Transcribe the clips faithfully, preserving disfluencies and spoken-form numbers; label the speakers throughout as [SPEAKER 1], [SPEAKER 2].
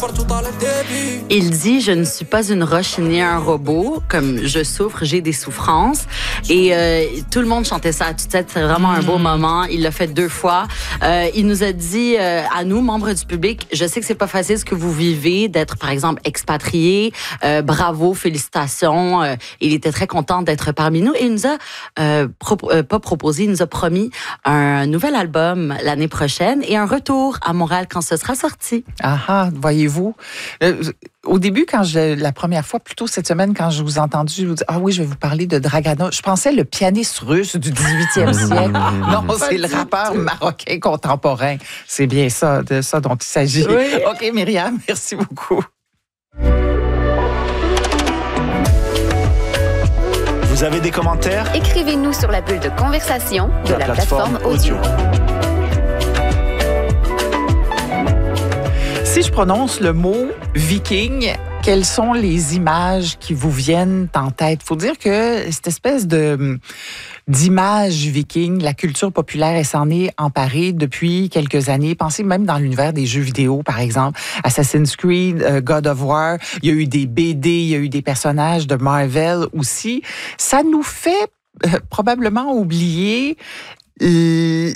[SPEAKER 1] Il dit, je ne suis pas une roche ni un robot, comme je souffre, j'ai des souffrances. Et euh, tout le monde chantait ça à tue-tête, c'est vraiment un beau moment. Il l'a fait deux fois. Euh, il nous a dit, euh, à nous, membres du public, je sais que c'est pas facile ce que vous vivez, d'être par exemple expatrié. Euh, bravo, félicitations. Euh, il était très content d'être parmi nous. Et il nous a euh, pro- euh, pas proposé, il nous a promis un nouvel album l'année prochaine et un retour à Montréal quand ce sera sorti.
[SPEAKER 2] Ah ah, voyez-vous. Euh, au début, quand je, la première fois, plutôt cette semaine, quand je vous ai entendu, je vous dis, ah oui, je vais vous parler de Dragana. Je pensais le pianiste russe du dix-huitième siècle. Non, c'est le rappeur marocain contemporain. C'est bien ça, de ça dont il s'agit.
[SPEAKER 1] Oui.
[SPEAKER 2] OK, Myriam, merci beaucoup.
[SPEAKER 3] Vous avez des commentaires?
[SPEAKER 4] Écrivez-nous sur la bulle de conversation de, de la, la plateforme, plateforme audio.
[SPEAKER 2] Si je prononce le mot viking, quelles sont les images qui vous viennent en tête? Il faut dire que cette espèce de d'image viking, la culture populaire, elle s'en est emparée depuis quelques années. Pensez même dans l'univers des jeux vidéo, par exemple, Assassin's Creed, uh, God of War. Il y a eu des B D, il y a eu des personnages de Marvel aussi. Ça nous fait euh, probablement oublier euh,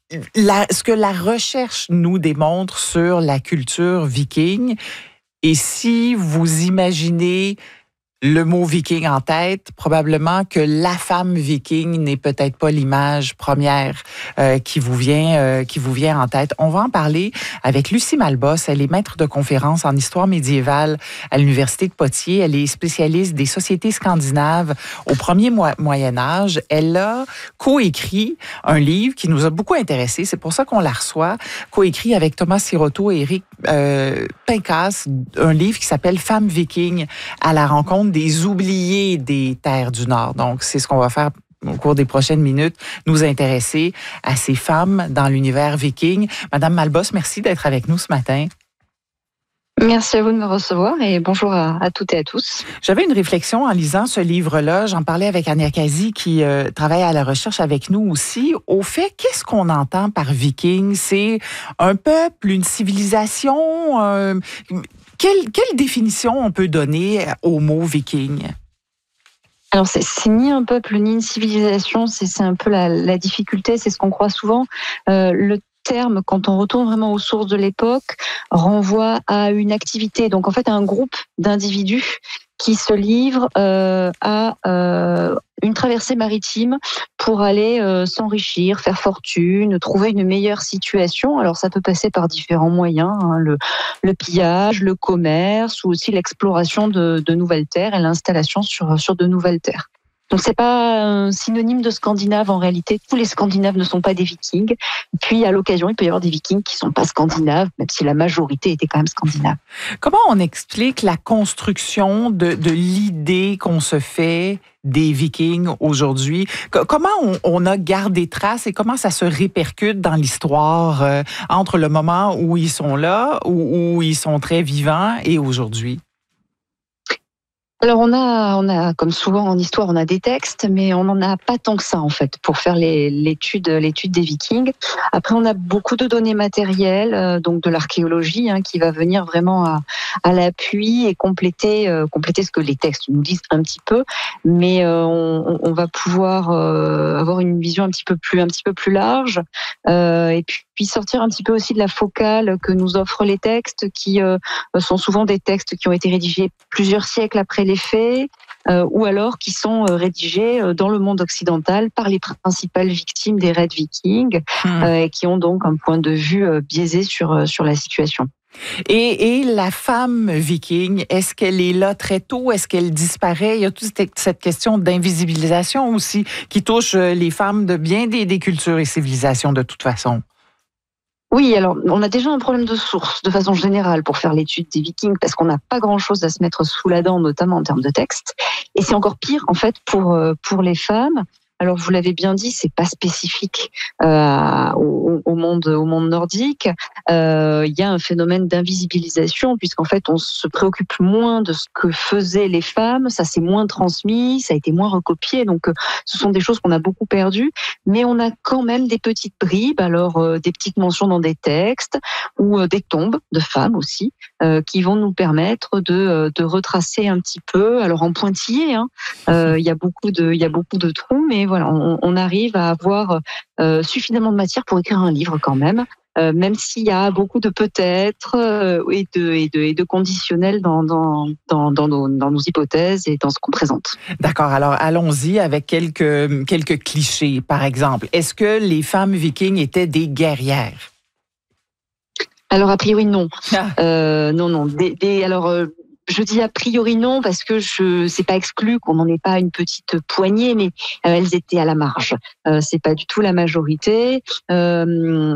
[SPEAKER 2] La, ce que la recherche nous démontre sur la culture viking. Et si vous imaginez le mot viking en tête, probablement que la femme viking n'est peut-être pas l'image première euh, qui vous vient euh, qui vous vient en tête. On va en parler avec Lucie Malbos. Elle est maître de conférences en histoire médiévale à l'Université de Poitiers. Elle est spécialiste des sociétés scandinaves au premier Moyen Âge. Elle a coécrit un livre qui nous a beaucoup intéressés. C'est pour ça qu'on la reçoit. Coécrit avec Thomas Siroto et Éric euh, Pincas, un livre qui s'appelle Femmes vikings à la rencontre des oubliés des terres du Nord. Donc, c'est ce qu'on va faire au cours des prochaines minutes, nous intéresser à ces femmes dans l'univers viking. Madame Malbos, merci d'être avec nous ce matin.
[SPEAKER 5] Merci à vous de me recevoir et bonjour à, à toutes et à tous.
[SPEAKER 2] J'avais une réflexion en lisant ce livre-là. J'en parlais avec Ania Kazi qui euh, travaille à la recherche avec nous aussi. Au fait, qu'est-ce qu'on entend par viking? C'est un peuple, une civilisation? Euh, quelle, quelle définition on peut donner au mot viking?
[SPEAKER 5] Alors, c'est, c'est ni un peuple ni une civilisation, c'est, c'est un peu la, la difficulté, c'est ce qu'on croit souvent. Euh, le terme, quand on retourne vraiment aux sources de l'époque, renvoie à une activité, donc en fait à un groupe d'individus qui se livrent euh, à euh, une traversée maritime pour aller euh, s'enrichir, faire fortune, trouver une meilleure situation. Alors ça peut passer par différents moyens, hein, le, le pillage, le commerce ou aussi l'exploration de, de nouvelles terres et l'installation sur, sur de nouvelles terres. Donc c'est pas un synonyme de Scandinave en réalité. Tous les Scandinaves ne sont pas des Vikings. Puis à l'occasion, il peut y avoir des Vikings qui sont pas Scandinaves, même si la majorité était quand même Scandinave.
[SPEAKER 2] Comment on explique la construction de, de l'idée qu'on se fait des Vikings aujourd'hui? Comment on, on a gardé trace et comment ça se répercute dans l'histoire euh, entre le moment où ils sont là, où, où ils sont très vivants et aujourd'hui?
[SPEAKER 5] Alors on a, on a, comme souvent en histoire, on a des textes, mais on n'en a pas tant que ça en fait pour faire les, l'étude, l'étude des Vikings. Après, on a beaucoup de données matérielles, euh, donc de l'archéologie, hein, qui va venir vraiment à, à l'appui et compléter, euh, compléter ce que les textes nous disent un petit peu, mais euh, on, on va pouvoir euh, avoir une vision un petit peu plus, un petit peu plus large, euh, et puis, puis sortir un petit peu aussi de la focale que nous offrent les textes, qui euh, sont souvent des textes qui ont été rédigés plusieurs siècles après les faits, euh, ou alors qui sont euh, rédigés euh, dans le monde occidental par les principales victimes des raids vikings, mmh. euh, et qui ont donc un point de vue euh, biaisé sur, euh, sur la situation.
[SPEAKER 2] Et, et la femme viking, est-ce qu'elle est là très tôt? Est-ce qu'elle disparaît? Il y a toute cette question d'invisibilisation aussi qui touche les femmes de bien des, des cultures et civilisations de toute façon.
[SPEAKER 5] Oui, alors on a déjà un problème de source de façon générale pour faire l'étude des Vikings parce qu'on n'a pas grand-chose à se mettre sous la dent, notamment en termes de texte. Et c'est encore pire en fait pour pour les femmes Alors vous l'avez bien dit, c'est pas spécifique euh, au, au monde au monde nordique. Euh, il y a un phénomène d'invisibilisation puisqu'en fait on se préoccupe moins de ce que faisaient les femmes, ça s'est moins transmis, ça a été moins recopié. Donc ce sont des choses qu'on a beaucoup perdues, mais on a quand même des petites bribes. Alors euh, des petites mentions dans des textes ou euh, des tombes de femmes aussi euh, qui vont nous permettre de de retracer un petit peu. Alors en pointillé, hein, euh, il y a beaucoup de il y a beaucoup de trous, mais voilà, on, on arrive à avoir euh, suffisamment de matière pour écrire un livre quand même, euh, même s'il y a beaucoup de peut-être euh, et, de, et, de, et de conditionnels dans, dans, dans, dans, nos, dans nos hypothèses et dans ce qu'on présente.
[SPEAKER 2] D'accord, alors allons-y avec quelques, quelques clichés, par exemple. Est-ce que les femmes vikings étaient des guerrières?
[SPEAKER 5] Alors a priori non.
[SPEAKER 2] Ah.
[SPEAKER 5] Euh, non, non. Des, des, alors... Euh, Je dis a priori non parce que je c'est pas exclu qu'on n'en ait pas une petite poignée, mais euh, elles étaient à la marge. Euh, c'est pas du tout la majorité. Euh,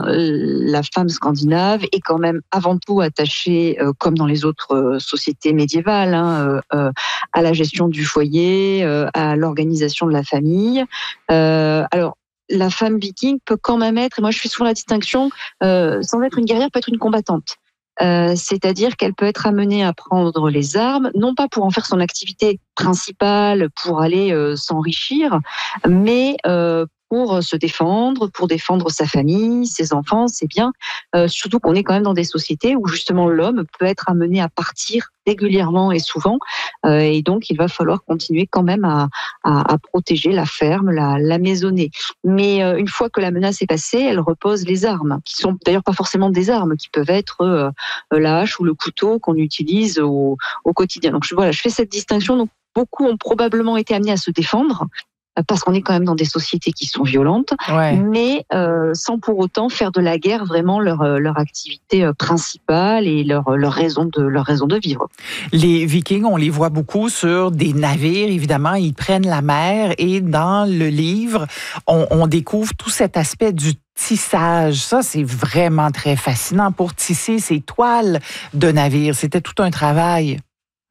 [SPEAKER 5] la femme scandinave est quand même avant tout attachée, euh, comme dans les autres euh, sociétés médiévales, hein, euh, à la gestion du foyer, euh, à l'organisation de la famille. Euh, alors la femme viking peut quand même être, et moi je fais souvent la distinction, euh, sans être une guerrière, peut être une combattante. Euh, c'est-à-dire qu'elle peut être amenée à prendre les armes, non pas pour en faire son activité principale, pour aller euh, s'enrichir, mais euh, pour se défendre, pour défendre sa famille, ses enfants, ses biens. Euh, surtout qu'on est quand même dans des sociétés où justement l'homme peut être amené à partir régulièrement et souvent, euh, et donc il va falloir continuer quand même à, à, à protéger la ferme, la, la maisonnée. Mais euh, une fois que la menace est passée, elle repose les armes, qui sont d'ailleurs pas forcément des armes, qui peuvent être euh, la hache ou le couteau qu'on utilise au, au quotidien. Donc je, voilà, je fais cette distinction. Donc beaucoup ont probablement été amenés à se défendre, parce qu'on est quand même dans des sociétés qui sont violentes, ouais. mais euh, sans pour autant faire de la guerre vraiment leur, leur activité principale et leur, leur, raison de, leur raison de vivre.
[SPEAKER 2] Les Vikings, on les voit beaucoup sur des navires, évidemment, ils prennent la mer et dans le livre, on, on découvre tout cet aspect du tissage. Ça, c'est vraiment très fascinant pour tisser ces toiles de navires. C'était tout un travail.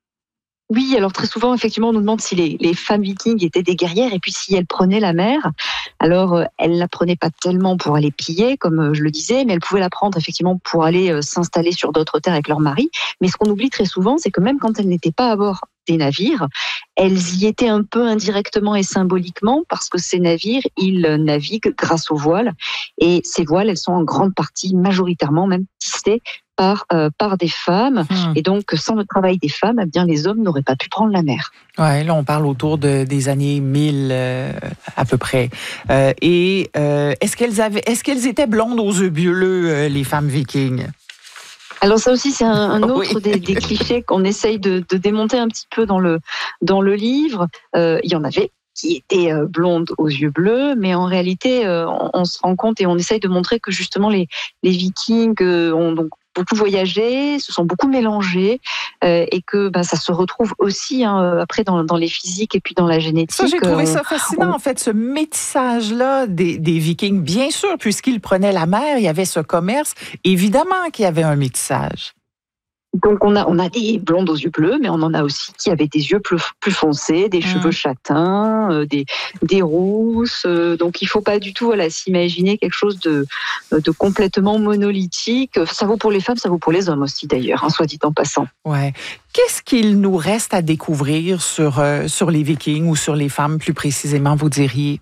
[SPEAKER 5] Oui, alors très souvent, effectivement, on nous demande si les, les femmes vikings étaient des guerrières et puis si elles prenaient la mer. Alors, euh, elles ne la prenaient pas tellement pour aller piller, comme euh, je le disais, mais elles pouvaient la prendre effectivement pour aller euh, s'installer sur d'autres terres avec leur mari. Mais ce qu'on oublie très souvent, c'est que même quand elles n'étaient pas à bord des navires, elles y étaient un peu indirectement et symboliquement parce que ces navires, ils naviguent grâce aux voiles et ces voiles, elles sont en grande partie, majoritairement même, tissées par euh, par des femmes mmh. et donc sans le travail des femmes, eh bien les hommes n'auraient pas pu prendre la mer.
[SPEAKER 2] Ouais, là on parle autour de des années mille euh, à peu près. Euh, et euh, est-ce qu'elles avaient, est-ce qu'elles étaient blondes aux yeux bleus euh, les femmes vikings?
[SPEAKER 5] Alors ça aussi c'est un, un autre oui. des, des clichés qu'on essaye de, de démonter un petit peu dans le dans le livre. Euh, il y en avait qui étaient blondes aux yeux bleus, mais en réalité euh, on, on se rend compte et on essaye de montrer que justement les les Vikings euh, ont donc beaucoup voyagé, se sont beaucoup mélangés euh, et que ben, ça se retrouve aussi hein, après dans, dans les physiques et puis dans la génétique.
[SPEAKER 2] Ça, j'ai trouvé ça fascinant, on... en fait, ce métissage-là des, des Vikings. Bien sûr, puisqu'ils prenaient la mer, il y avait ce commerce. Évidemment qu'il y avait un métissage.
[SPEAKER 5] Donc on a on a des blondes aux yeux bleus, mais on en a aussi qui avaient des yeux plus, plus foncés, des mmh. cheveux châtains, euh, des des rousses. Euh, donc il faut pas du tout voilà s'imaginer quelque chose de de complètement monolithique. Ça vaut pour les femmes, ça vaut pour les hommes aussi d'ailleurs, hein, soit dit en passant.
[SPEAKER 2] Ouais. Qu'est-ce qu'il nous reste à découvrir sur euh, sur les Vikings ou sur les femmes plus précisément, vous diriez?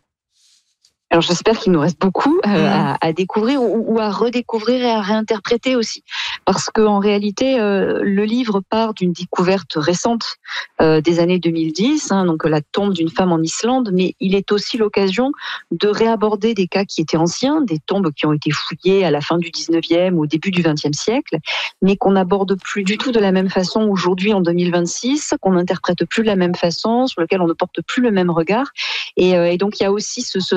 [SPEAKER 5] Alors j'espère qu'il nous reste beaucoup euh, mmh. à, à découvrir ou, ou à redécouvrir et à réinterpréter aussi, parce que en réalité euh, le livre part d'une découverte récente euh, des années deux mille dix, hein, donc la tombe d'une femme en Islande, mais il est aussi l'occasion de réaborder des cas qui étaient anciens, des tombes qui ont été fouillées à la fin du dix-neuvième ou au début du vingtième siècle, mais qu'on n'aborde plus du tout de la même façon aujourd'hui en deux mille vingt-six, qu'on n'interprète plus de la même façon, sur lequel on ne porte plus le même regard, et, euh, et donc il y a aussi ce, ce travail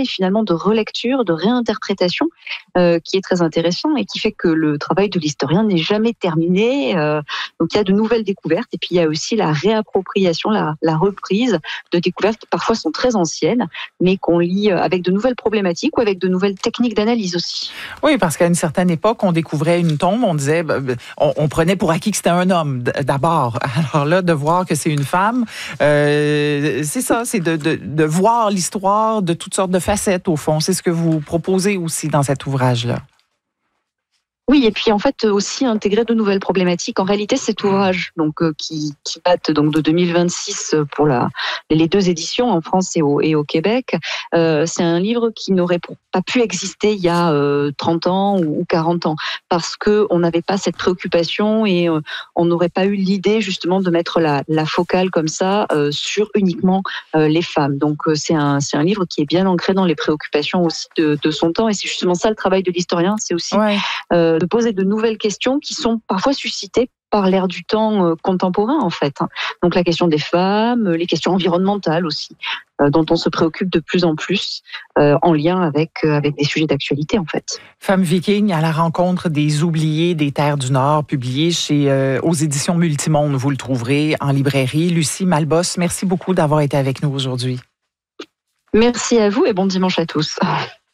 [SPEAKER 5] travail finalement de relecture, de réinterprétation euh, qui est très intéressant et qui fait que le travail de l'historien n'est jamais terminé. Euh, donc il y a de nouvelles découvertes et puis il y a aussi la réappropriation, la, la reprise de découvertes qui parfois sont très anciennes, mais qu'on lit avec de nouvelles problématiques ou avec de nouvelles techniques d'analyse aussi.
[SPEAKER 2] Oui, parce qu'à une certaine époque, on découvrait une tombe, on disait, on, on prenait pour acquis que c'était un homme d'abord. Alors là, de voir que c'est une femme, euh, c'est ça, c'est de, de, de voir l'histoire de toutes sortes de facettes au fond. C'est ce que vous proposez aussi dans cet ouvrage-là.
[SPEAKER 5] Oui, et puis en fait aussi intégrer de nouvelles problématiques. En réalité, cet ouvrage donc euh, qui, qui date donc de deux mille vingt-six pour la, les deux éditions en France et au, et au Québec, euh, c'est un livre qui n'aurait pas pu exister il y a euh, trente ans ou quarante ans parce que on n'avait pas cette préoccupation et euh, on n'aurait pas eu l'idée justement de mettre la, la focale comme ça euh, sur uniquement euh, les femmes. Donc euh, c'est un c'est un livre qui est bien ancré dans les préoccupations aussi de, de son temps et c'est justement ça le travail de l'historien, c'est aussi ouais. euh, de poser de nouvelles questions qui sont parfois suscitées par l'ère du temps euh, contemporain en fait. Donc la question des femmes, les questions environnementales aussi, euh, dont on se préoccupe de plus en plus euh, en lien avec, euh, avec des sujets d'actualité en fait.
[SPEAKER 2] Femmes vikings à la rencontre des oubliés des terres du Nord, publié chez euh, aux éditions Multimonde. Vous le trouverez en librairie. Lucie Malbos, merci beaucoup d'avoir été avec nous aujourd'hui.
[SPEAKER 5] Merci à vous et bon dimanche à tous.